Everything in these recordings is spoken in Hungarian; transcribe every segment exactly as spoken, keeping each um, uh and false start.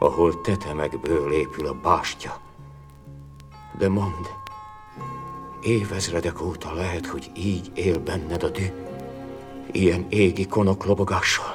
ahol tetemekből épül a bástya. De mondd, évezredek óta lehet, hogy így él benned a dű, ilyen égi konoklobogással?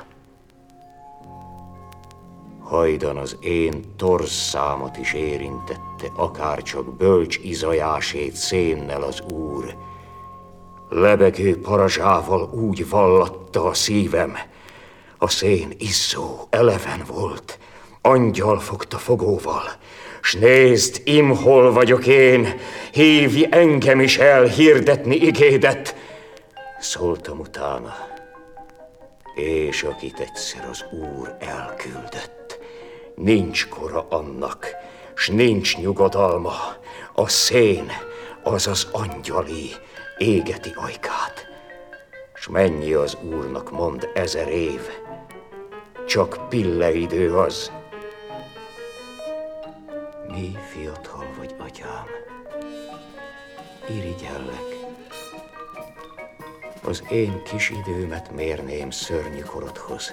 Hajdan az én torz számat is érintette, akárcsak bölcs izajásét szénnel az Úr. Lebegő parazsával úgy vallatta a szívem, a szén izzó, eleven volt, angyal fogta fogóval, s nézd, im hol vagyok én, hívj engem is el hirdetni igédet. Szóltam utána, és akit egyszer az Úr elküldött, nincs kora annak, s nincs nyugodalma, a szén, azaz angyali, égeti ajkát. S mennyi az Úrnak mond ezer év, csak pilleidő az. Mi fiatal vagy, atyám, irigyellek. Az én kis időmet mérném szörnyű korodhoz.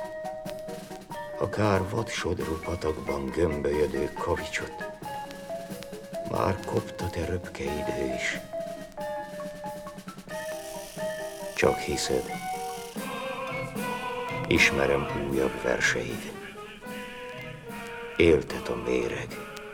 Akár vadsodrú patakban gömbölyödő kavicsot, már kopta te röpke idő is. Csak hiszed, ismerem újabb verseid. Éltet a méreg,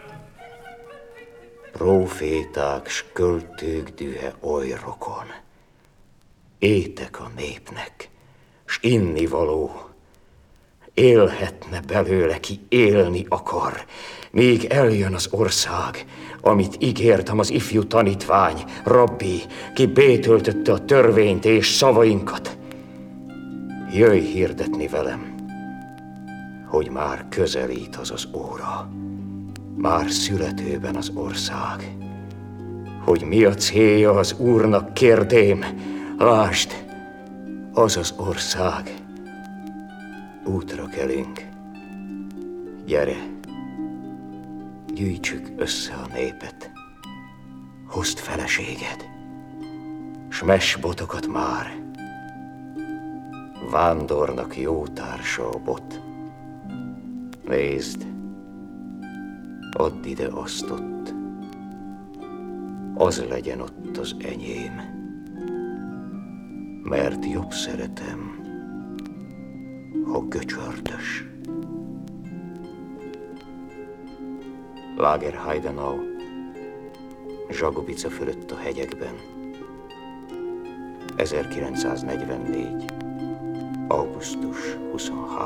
próféták s költők dühe oly rokon. Étek a népnek, s innivaló, élhetne belőle, ki élni akar, míg eljön az ország, amit ígértem az ifjú tanítvány, rabbi, ki bétöltötte a törvényt és szavainkat. Jöjj hirdetni velem, hogy már közelít az az óra, már születőben az ország. Hogy mi a célja az Úrnak, kérdém, lásd, az az ország. Útra kelünk. Gyere, gyűjtsük össze a népet. Hozd feleséged, s mesbotokat már. Vándornak jó társa a bot. Nézd, add ide azt ott, az legyen ott az enyém, mert jobb szeretem, ha göcsördös. Lager Heidenau, Zsagobica fölött a hegyekben, ezerkilencszáznegyvennégy. augusztus huszonharmadika.